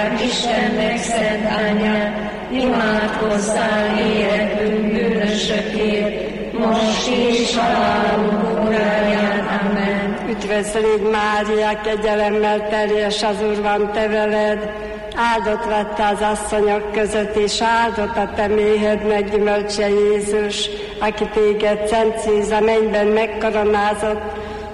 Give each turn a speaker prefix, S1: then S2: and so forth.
S1: Istennek szent anyja, imádkozzál éretünk bűnösökért, most és halálunk óráján. Amen.
S2: Üdvözz légy, Mária, kegyelemmel teljes, az Úr van te veled, áldott lett az asszonyok között, és áldott a te méhednek gyümölcse Jézus, aki téged szent szíz a mennyben megkoronázott,